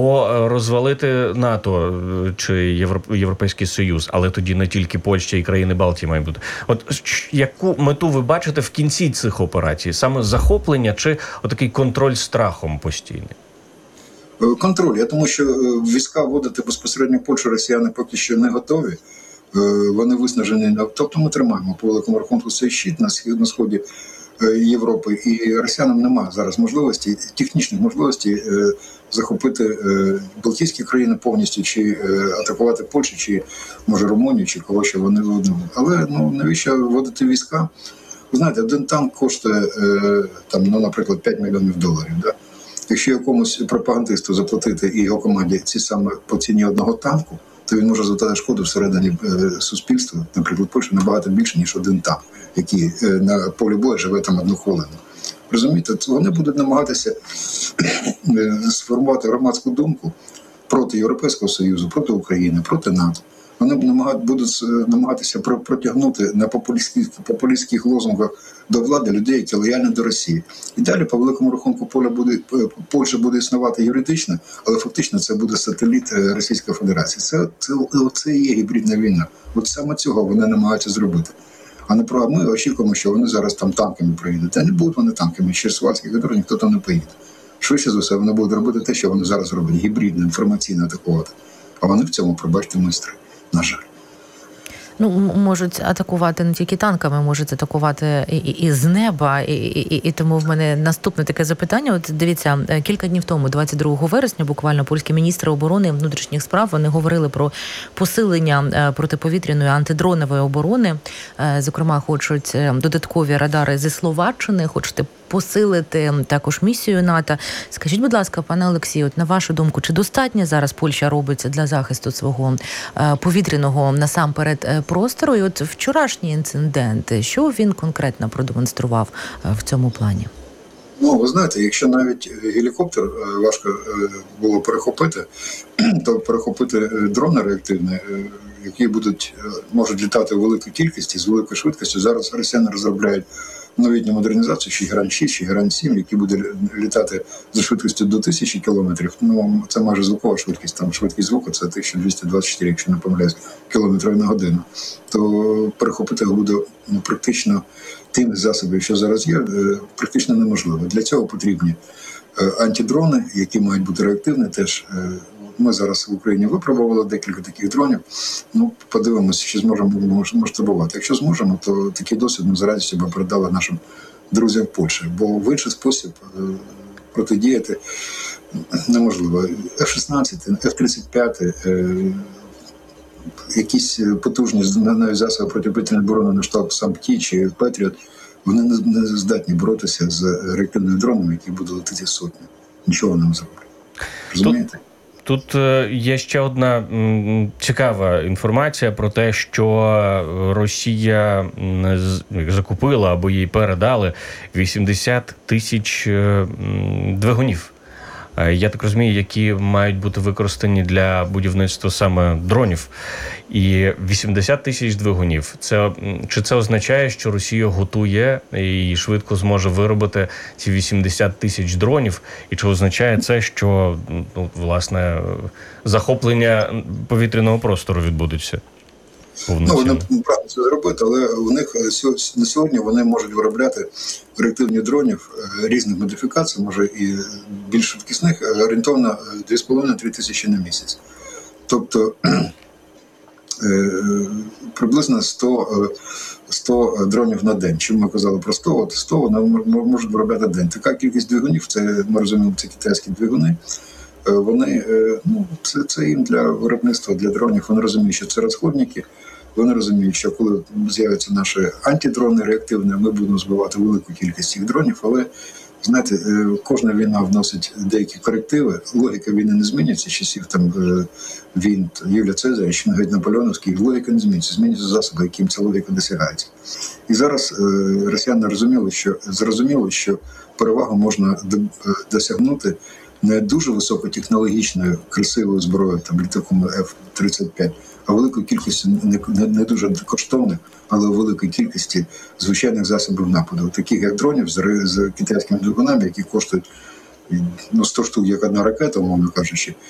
або розвалити НАТО чи Європейський Союз, але тоді не тільки Польща і країни Балтії мають бути. От яку мету ви бачите в кінці цих операцій? Саме захоплення чи отакий контроль страхом постійний? Контроль. Я думаю, що війська вводити безпосередньо в Польщу росіяни поки що не готові. Вони виснажені. Тобто ми тримаємо по великому рахунку цей щит на сході Європи. І росіянам немає зараз можливості, технічних можливостей захопити Балтійські країни повністю, чи атакувати Польщу, чи, може, Румунію, чи кого ще вони вводили. Але навіщо вводити війська? Ви знаєте, один танк коштує, наприклад, $5 мільйонів. Да? Якщо якомусь пропагандисту заплатити і його команді ці саме по ціні одного танку, то він може завдати шкоду всередині суспільства, наприклад, Польщі, набагато більше, ніж один танк, який на полі бою живе там 1 хвилину. Розумієте, вони будуть намагатися сформувати громадську думку проти Європейського Союзу, проти України, проти НАТО. Вони будуть намагатися протягнути на популістських лозунгах до влади людей, які лояльні до Росії. І далі, по великому рахунку, Польща буде існувати юридично, але фактично це буде сателіт Російської Федерації. Це і є гібридна війна. От саме цього вони намагаються зробити. А ми очікуємо, що вони зараз там танками проїдуть. Та не будуть вони танками, через Сувальський коридор ніхто там не поїде. Швидше за все, вони будуть робити те, що вони зараз роблять. Гібридно, інформаційно атакувати. А вони в цьому, пробачте, майстри. На жаль. Можуть атакувати не тільки танками, можуть атакувати і з неба. І тому в мене наступне таке запитання. От дивіться, кілька днів тому, 22 вересня, буквально польські міністри оборони і внутрішніх справ, вони говорили про посилення протиповітряної антидронової оборони. Зокрема, хочуть додаткові радари зі Словаччини, хочуть посилити також місію НАТО. Скажіть, будь ласка, пане Олексію, от на вашу думку, чи достатньо зараз Польща робить для захисту свого повітряного насамперед простору? І от вчорашній інцидент, що він конкретно продемонстрував в цьому плані? Ви знаєте, якщо навіть гелікоптер важко було перехопити, то перехопити дрони реактивні, які можуть літати у великій кількості, з великою швидкістю. Зараз росіяни розробляють новітню модернізацію, Чигирин-6, Чигирин-7, які буде літати за швидкістю до 1000 кілометрів. Це майже звукова швидкість, там швидкість звуку це 1224, якщо не помиляюсь, кілометрів на годину. То перехопити його буде практично тими засобами, що зараз є, практично неможливо. Для цього потрібні антидрони, які мають бути реактивні теж. Ми зараз в Україні випробували декілька таких дронів. Подивимося, чи зможемо масштабувати. Якщо зможемо, то такий досвід ми з радістю би передали нашим друзям в Польщі. Бо в інший спосіб протидіяти неможливо. F-16, F-35, якісь потужні навіть засоби протиповітряної оборони на кшталт САМ-Ті чи Петріот, вони не здатні боротися з реактивними дронами, які будуть летіти сотні. Нічого не зроблять. Розумієте? Тут є ще одна цікава інформація про те, що Росія закупила або їй передали 80 тисяч двигунів. Я так розумію, які мають бути використані для будівництва саме дронів. І 80 тисяч двигунів. Чи це означає, що Росія готує і швидко зможе виробити ці 80 тисяч дронів? І чи означає це, що, власне, захоплення повітряного простору відбудеться? Вони правильно це зробити, але у них на сьогодні вони можуть виробляти реактивні дронів різних модифікацій, може і більш швидкісних, орієнтовно 2,5-3 тисячі на місяць. Тобто приблизно 100 дронів на день. Чому ми казали про 100? От 100 вони можуть виробляти день. Така кількість двигунів, це ми розуміємо, це китайські двигуни. Вони, це їм для виробництва, для дронів. Вони розуміють, що це розходники. Вони розуміють, що коли з'являться наші антидрони реактивні, ми будемо збивати велику кількість цих дронів. Але, знаєте, кожна війна вносить деякі корективи. Логіка війни не змінюється. Часів там війн Юлія Цезаря, чи навіть Наполеоновський. Логіка не змінюється. Змінюються засоби, яким ця логіка досягається. І зараз росіяни зрозуміли, що перевагу можна досягнути не дуже високотехнологічною, красивою зброєю, там літаком F-35, а великою кількістю не дуже коштовних, але великої кількості звичайних засобів нападу, таких як дронів з китайськими двигунами, які коштують 100 штук, як одна ракета, умовно кажучи,